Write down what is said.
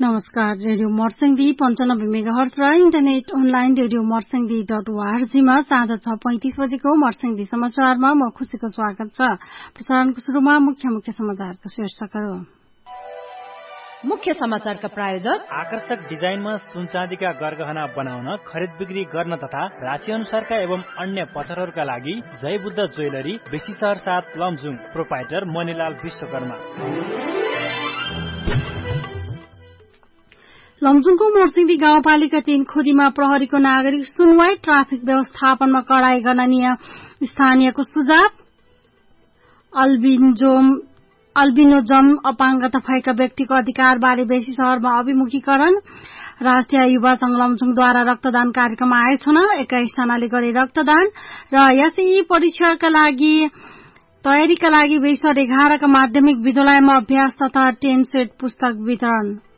नमस्कार। Radio मर्सिङदी 95 megahertz र internet online radio मर्सिङदी.org मा साँझ 6:35 बजेको मर्सिङदी समाचारमा म खुशीको स्वागत छ। प्रसारणको शुरूमा मुख्य समाचारका शीर्षकहरू। मुख्य समाचारका प्रायोजक आकर्षक डिजाइनमा सुन चाँदीका गरगहना बनाउन, खरिद बिक्री गर्न तथा राशि अनुसारका एवं अन्य पत्थरहरूका लागि जय बुद्ध ज्वेलरी, बेसी शहर 7 लमजुङ। प्रोपाइटर मणिलाल विश्वकर्मा। लमजुङको मर्सिङदी गाउँपालिका 3 खुदीमा प्रहरीको नागरिक सुनवाई, ट्राफिक व्यवस्थापनमा कडाई गर्न स्थानीयको सुझाव। अल्बिनोजम अपाङ्गता भएका व्यक्तिको अधिकारबारे बेसी शहरमा अभिमुखीकरण। राष्ट्रिय युवा संघ लमजुङद्वारा रक्तदान कार्यक्रम आयोजना, 21 जनाले गरे रक्तदान र एसई परीक्षाका तयारीका लागि विश्व 11 का माध्यमिक विद्यालयमा अभ्यास तथा 10 सेट पुस्तक वितरण।